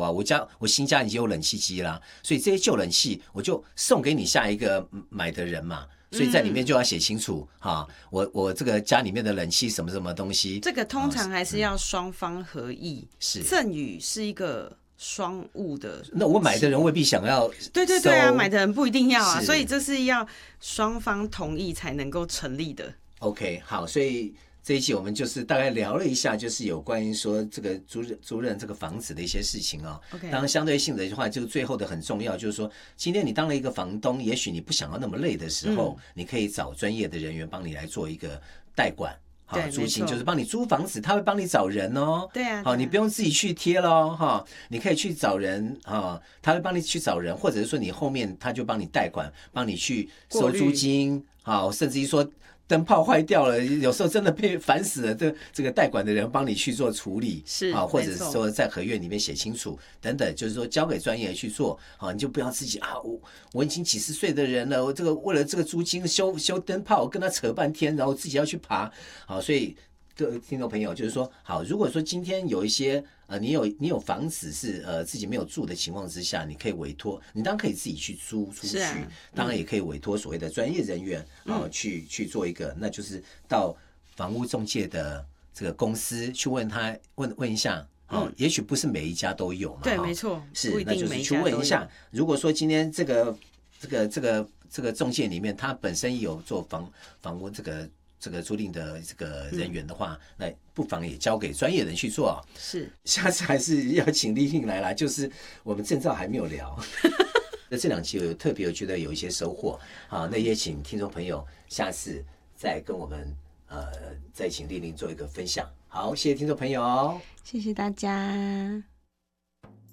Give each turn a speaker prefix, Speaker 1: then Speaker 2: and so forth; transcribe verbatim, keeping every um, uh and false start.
Speaker 1: 啊，我家我新家已经有冷气机啦，所以这些旧冷气我就送给你下一个买的人嘛。所以在里面就要写清楚哈、嗯，我我这个家里面的冷气什么什么东西，
Speaker 2: 这个通常还是要双方合意。嗯、
Speaker 1: 是
Speaker 2: 赠与是一个双务的，
Speaker 1: 那我买的人未必想要，
Speaker 2: 对对对啊，买的人不一定要啊，
Speaker 1: 是
Speaker 2: 所以这是要双方同意才能够成立的。
Speaker 1: OK， 好，所以这一期我们就是大概聊了一下，就是有关于说这个租租赁这个房子的一些事情啊、哦。
Speaker 2: Okay.
Speaker 1: 当然相对性的话，就是最后的很重要，就是说，今天你当了一个房东，也许你不想要那么累的时候，嗯、你可以找专业的人员帮你来做一个代管。好，租金就是帮你租房子，他会帮你找人哦。
Speaker 2: 对啊，
Speaker 1: 好，你不用自己去贴咯哈，你可以去找人啊，他会帮你去找人，或者是说你后面他就帮你代管，帮你去收租金，好，甚至于说。灯泡坏掉了，有时候真的被烦死了。这这个代管的人帮你去做处理，
Speaker 2: 是
Speaker 1: 啊，或者是说在合约里面写清楚等等，就是说交给专业去做，啊，你就不要自己啊，我我已经几十岁的人了，我这个为了这个租金修修灯泡，跟他扯半天，然后自己要去爬，好，所以各位听众朋友就是说，好，如果说今天有一些呃，你有你有房子是呃自己没有住的情况之下，你可以委托，你当然可以自己去租出去，啊嗯、当然也可以委托所谓的专业人员啊、呃、去去做一个，那就是到房屋中介的这个公司去问他问问一下，哦、嗯，也许不是每一家都有嘛，
Speaker 2: 对，没错，
Speaker 1: 是，那就是去问一下，如果说今天这个这个这个这个中介里面，他本身有做房房屋这个。这个租赁的这个人员的话，嗯、那不妨也交给专业人去做。
Speaker 2: 是，
Speaker 1: 下次还是要请丽婷来啦，就是我们证照还没有聊。那这两期有特别，我觉得有一些收获啊，那也请听众朋友下次再跟我们呃再请丽婷做一个分享。好，谢谢听众朋友，
Speaker 2: 谢谢大家。